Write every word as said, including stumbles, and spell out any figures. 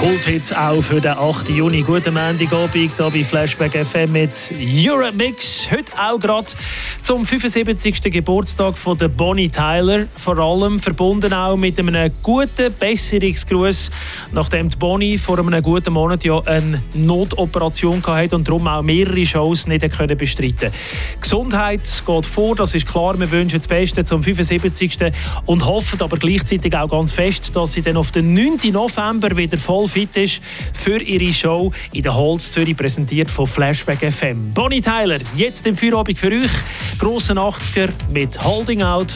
Kulthits auch für den achten Juni. Guten Montagabend hier bei Flashback F M mit Euromix. Heute auch gerade zum fünfundsiebzigsten Geburtstag von der Bonnie Tyler. Vor allem verbunden auch mit einem guten Besserungsgruß, nachdem die Bonnie vor einem guten Monat ja eine Notoperation hatte und darum auch mehrere Shows nicht können bestreiten. Gesundheit geht vor, das ist klar. Wir wünschen das Beste zum fünfundsiebzigsten und hoffen aber gleichzeitig auch ganz fest, dass sie dann auf den neunten November wieder voll fit ist für ihre Show in der Holz Zürich, präsentiert von Flashback F M. Bonnie Tyler, jetzt im Feierabend für euch. Grossen achtziger mit Holding Out.